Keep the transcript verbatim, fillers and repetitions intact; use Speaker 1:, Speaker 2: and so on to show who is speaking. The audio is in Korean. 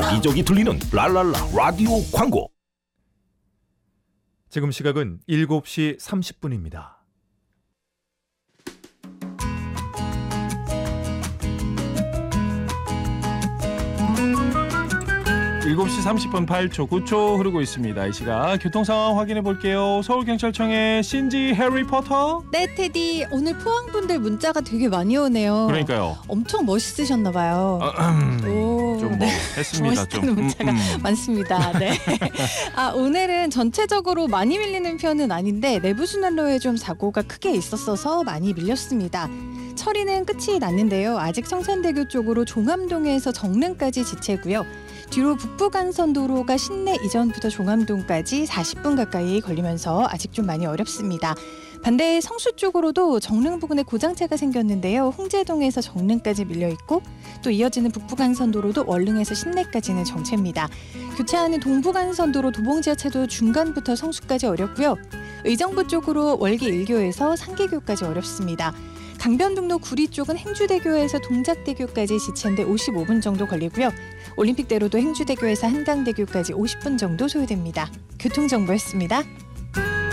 Speaker 1: 여기저기 들리는 랄랄라 라디오 광고.
Speaker 2: 지금 시각은 일곱 시 삼십 분입니다.
Speaker 3: 일곱 시 삼십 분 팔 초 구 초 흐르고 있습니다. 이 시각 교통 상황 확인해 볼게요. 서울경찰청의 신지 해리포터.
Speaker 4: 네, 테디. 오늘 포항분들 문자가 되게 많이 오네요.
Speaker 3: 그러니까요.
Speaker 4: 엄청 멋있으셨나 봐요.
Speaker 3: 아, 음,
Speaker 4: 오,
Speaker 3: 좀 뭐
Speaker 4: 네.
Speaker 3: 했습니다. 좀.
Speaker 4: 멋있는 문자가
Speaker 3: 음, 음.
Speaker 4: 많습니다. 네. 아, 오늘은 전체적으로 많이 밀리는 편은 아닌데 내부 순환로에 좀 사고가 크게 있었어서 많이 밀렸습니다. 처리는 끝이 났는데요. 아직 성산대교 쪽으로 종암동에서 정릉까지 지체고요. 뒤로 북부간선도로가 신내 이전부터 종암동까지 사십 분 가까이 걸리면서 아직 좀 많이 어렵습니다. 반대 성수 쪽으로도 정릉 부근에 고장차가 생겼는데요. 홍제동에서 정릉까지 밀려있고 또 이어지는 북부간선도로도 월릉에서 신내까지는 정체입니다. 교차하는 동부간선도로 도봉지하차도 중간부터 성수까지 어렵고요. 의정부 쪽으로 월계 일 교에서 상계교까지 어렵습니다. 강변북로 구리 쪽은 행주대교에서 동작대교까지 지체인데 오십오 분 정도 걸리고요. 올림픽대로도 행주대교에서 한강대교까지 오십 분 정도 소요됩니다. 교통정보였습니다.